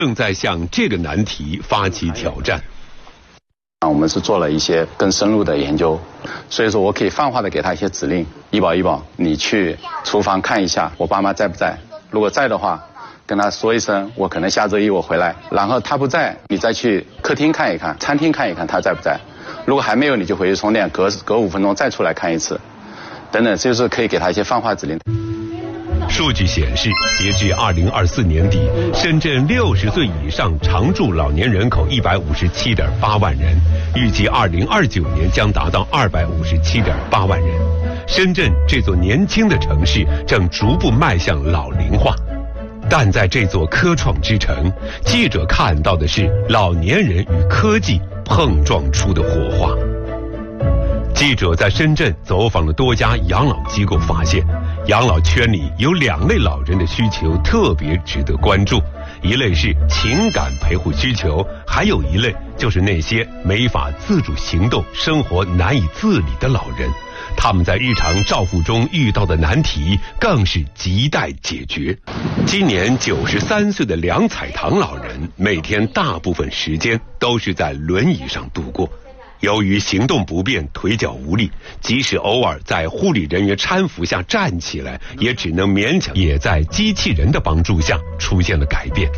正在向这个难题发起挑战。 我们是做了一些更深入的研究，所以说我可以泛化的给他一些指令，医保，你去厨房看一下我爸妈在不在，如果在的话，跟他说一声，我可能下周一我回来，然后他不在，你再去客厅看一看，餐厅看一看他在不在，如果还没有，你就回去充电，隔5分钟再出来看一次，等等，就是可以给他一些泛化指令。 数据显示，截至2024年底，深圳60岁以上常住老年人口157.8万人，预计2029年将达到257.8万人。深圳这座年轻的城市正逐步迈向老龄化，但在这座科创之城，记者看到的是老年人与科技碰撞出的火花。记者在深圳走访了多家养老机构，发现养老圈里有2类老人的需求特别值得关注，一类是情感陪护需求，还有一类就是那些没法自主行动、生活难以自理的老人，他们在日常照护中遇到的难题更是亟待解决。今年93岁的梁彩棠老人，每天大部分时间都是在轮椅上度过。由于行动不便，腿脚无力，即使偶尔在护理人员搀扶下站起来，也只能勉强。也在机器人的帮助下出现了改变。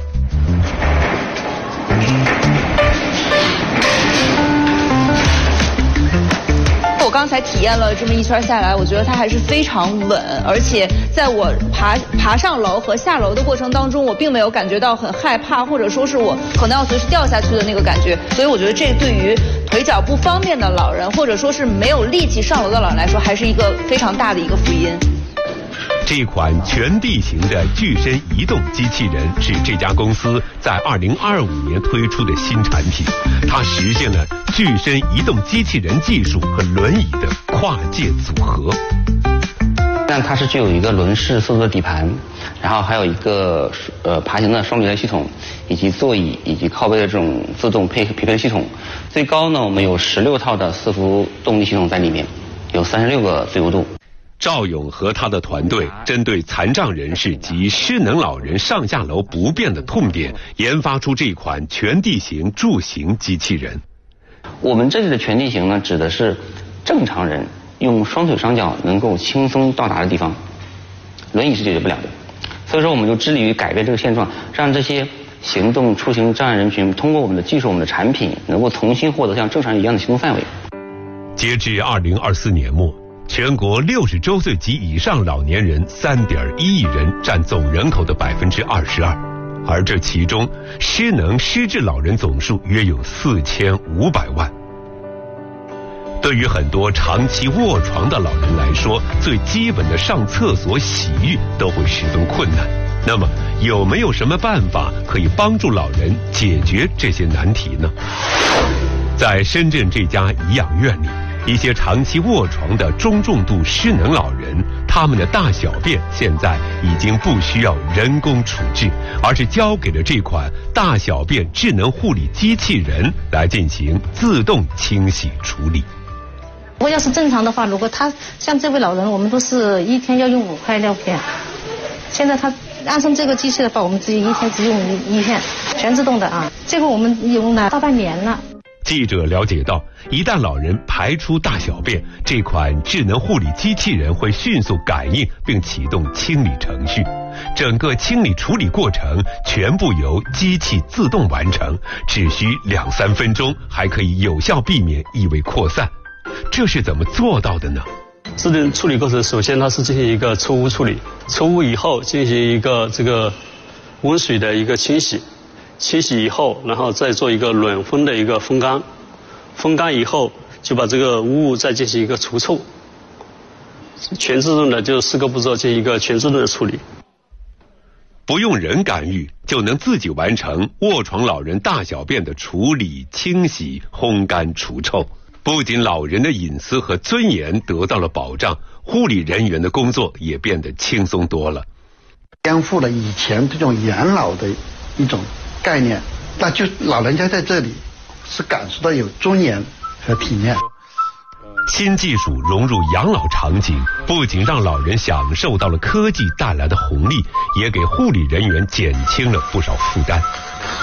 我刚才体验了这么一圈下来，我觉得它还是非常稳，而且在我爬上楼和下楼的过程当中，我并没有感觉到很害怕，或者说是我可能要随时掉下去的那个感觉。所以我觉得这对于腿脚不方便的老人，或者说是没有力气上楼的老人来说，还是一个非常大的一个福音。 这款全地形的具身移动机器人是这家公司在2025年推出的新产品，它实现了具身移动机器人技术和轮椅的跨界组合。 但它是具有一个轮式四座底盘，然后还有一个爬行的双离合系统，以及座椅以及靠背的这种自动匹配系统。最高呢，我们有16套的4伏动力系统在里面，有36个自由度。 赵勇和他的团队针对残障人士及失能老人上下楼不便的痛点，研发出这款全地形助行机器人。 我们这里的全地形呢，指的是正常人用双腿双脚能够轻松到达的地方，轮椅是解决不了的。所以说，我们就致力于改变这个现状，让这些行动出行障碍人群通过我们的技术、我们的产品，能够重新获得像正常人一样的行动范围。 截至2024年末，全国60周岁及以上老年人3.1亿人，占总人口的22%，而这其中失能失智老人总数约有4500万。对于很多长期卧床的老人来说，最基本的上厕所、洗浴都会十分困难。那么，有没有什么办法可以帮助老人解决这些难题呢？在深圳这家颐养院里，一些长期卧床的中重度失能老人，他们的大小便现在已经不需要人工处置，而是交给了这款大小便智能护理机器人来进行自动清洗处理。 如果要是正常的话，如果他像这位老人，我们都是1天要用5块尿片，现在他安上这个机器的话，我们自己1天只用1片，全自动的啊。这个我们用了大半年了。 记者了解到，一旦老人排出大小便，这款智能护理机器人会迅速感应并启动清理程序，整个清理处理过程全部由机器自动完成，只需2-3分钟，还可以有效避免异味扩散。这是怎么做到的呢？ 自动处理过程，首先它是进行一个除污处理，除污以后进行一个这个温水的一个清洗，清洗以后，然后再做一个软封的一个风干，风干以后就把这个污物再进行一个除臭，全自动的就4个步骤进行一个全自动的处理。 不用人干预就能自己完成卧床老人大小便的处理、清洗、烘干、除臭。不仅老人的隐私和尊严得到了保障，护理人员的工作也变得轻松多了。 颠覆了以前这种养老的一种概念，那就老人家在这里是感受到有尊严和体面。 新技术融入养老场景，不仅让老人享受到了科技带来的红利，也给护理人员减轻了不少负担。